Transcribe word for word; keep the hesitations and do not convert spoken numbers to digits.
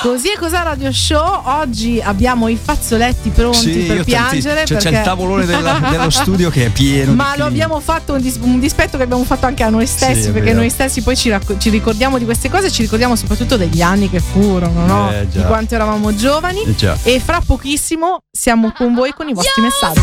Così è Cos'è Radio Show. Oggi abbiamo i fazzoletti pronti sì, per piangere. Cioè, perché... c'è il tavolone della, dello studio che è pieno. Ma lo abbiamo fatto un, dis- un dispetto che abbiamo fatto anche a noi stessi, sì, perché vero. noi stessi poi ci, racc- ci ricordiamo di queste cose, ci ricordiamo soprattutto degli anni che furono, no? Eh, Di quanto eravamo giovani. Eh, già. E fra pochissimo siamo con voi con i vostri messaggi.